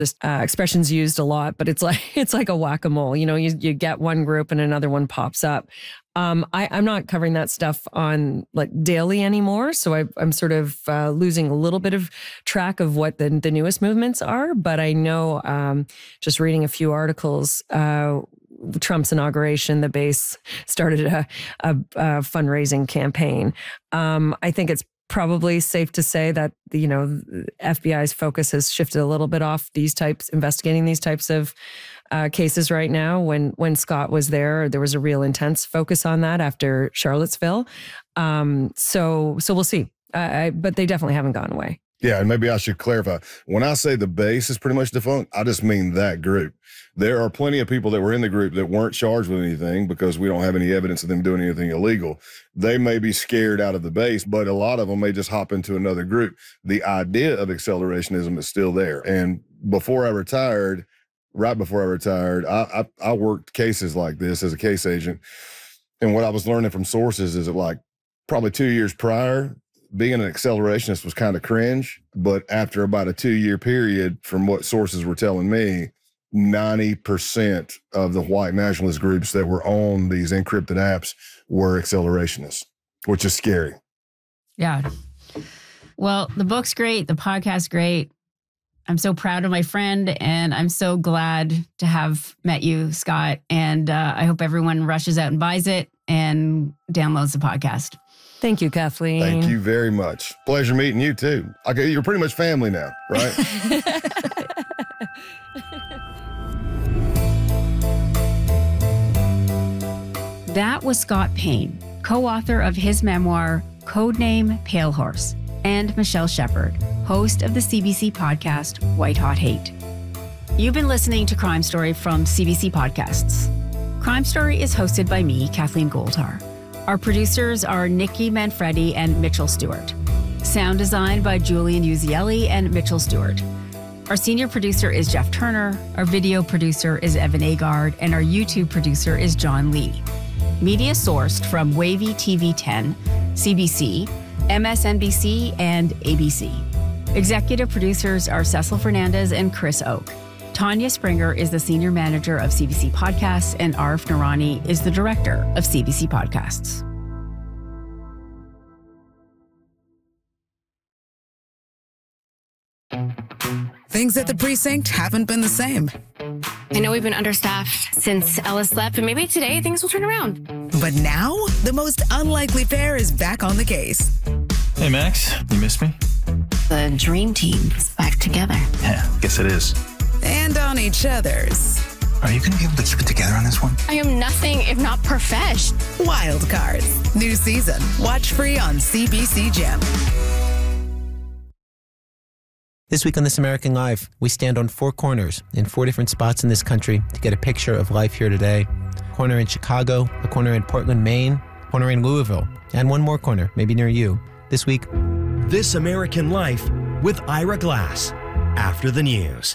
This expression's used a lot, but it's like a whack-a-mole. You get one group and another one pops up. I'm not covering that stuff on like daily anymore, so I'm sort of losing a little bit of track of what the newest movements are. But I know, just reading a few articles, Trump's inauguration, the base started a fundraising campaign. I think it's probably safe to say that FBI's focus has shifted a little bit off investigating these types of cases right now. When Scott was there was a real intense focus on that after Charlottesville. So we'll see. But they definitely haven't gone away. Yeah, and maybe I should clarify. When I say the base is pretty much defunct, I just mean that group. There are plenty of people that were in the group that weren't charged with anything because we don't have any evidence of them doing anything illegal. They may be scared out of the base, but a lot of them may just hop into another group. The idea of accelerationism is still there. And right before I retired, I worked cases like this as a case agent. And what I was learning from sources is that like probably 2 years prior, being an accelerationist was kind of cringe, but after about a 2-year period, from what sources were telling me, 90% of the white nationalist groups that were on these encrypted apps were accelerationists, which is scary. Yeah. Well, the book's great. The podcast's great. I'm so proud of my friend, and I'm so glad to have met you, Scott. And I hope everyone rushes out and buys it and downloads the podcast. Thank you, Kathleen. Thank you very much. Pleasure meeting you, too. Okay, you're pretty much family now, right? That was Scott Payne, co-author of his memoir, Codename Pale Horse, and Michelle Shepard, host of the CBC podcast, White Hot Hate. You've been listening to Crime Story from CBC Podcasts. Crime Story is hosted by me, Kathleen Goldhar. Our producers are Nikki Manfredi and Mitchell Stewart. Sound design by Julian Uzielli and Mitchell Stewart. Our senior producer is Jeff Turner, our video producer is Evan Agard, and our YouTube producer is John Lee. Media sourced from Wavy TV 10, CBC, MSNBC, and ABC. Executive producers are Cecil Fernandez and Chris Oak. Tanya Springer is the senior manager of CBC Podcasts, and Arif Noorani is the director of CBC Podcasts. Things at the precinct haven't been the same. I know we've been understaffed since Ellis left, but maybe today things will turn around. But now, the most unlikely pair is back on the case. Hey, Max, you missed me? The dream team is back together. Yeah, guess it is. And on each other's. Are you going to be able to keep it together on this one? I am nothing if not profesh. Wild Cards. New season. Watch free on CBC Gem. This week on This American Life, we stand on 4 corners in 4 different spots in this country to get a picture of life here today. A corner in Chicago, a corner in Portland, Maine, a corner in Louisville, and one more corner, maybe near you. This week, This American Life with Ira Glass. After the news.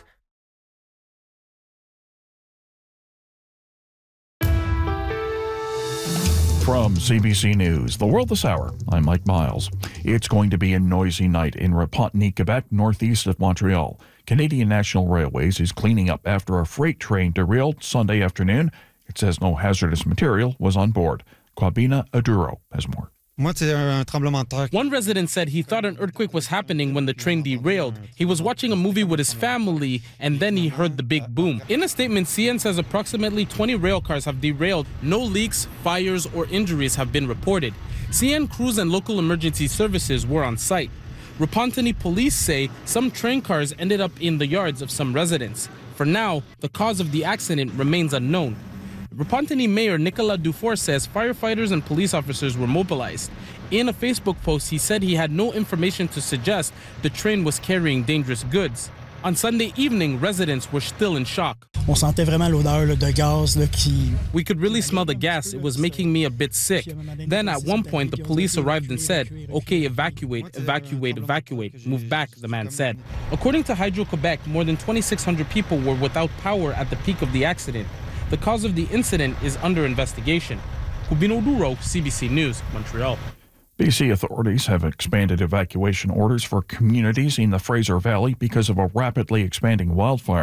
From CBC News, The World This Hour, I'm Mike Miles. It's going to be a noisy night in Repentigny, Quebec, northeast of Montreal. Canadian National Railways is cleaning up after a freight train derailed Sunday afternoon. It says no hazardous material was on board. Kwabena Aduro has more. One resident said he thought an earthquake was happening when the train derailed. He was watching a movie with his family, and then he heard the big boom. In a statement, CN says approximately 20 rail cars have derailed. No leaks, fires, or injuries have been reported. CN crews and local emergency services were on site. Repentigny police say some train cars ended up in the yards of some residents. For now, the cause of the accident remains unknown. Repentigny Mayor Nicolas Dufour says firefighters and police officers were mobilized. In a Facebook post, he said he had no information to suggest the train was carrying dangerous goods. On Sunday evening, residents were still in shock. On sentait vraiment l'odeur de gaz qui... We could really smell the gas. It was making me a bit sick. Then at one point, the police arrived and said, "Okay, evacuate, evacuate, evacuate. Move back," the man said. According to Hydro-Quebec, more than 2,600 people were without power at the peak of the accident. The cause of the incident is under investigation. Kwabena Aduro, CBC News, Montreal. BC authorities have expanded evacuation orders for communities in the Fraser Valley because of a rapidly expanding wildfire.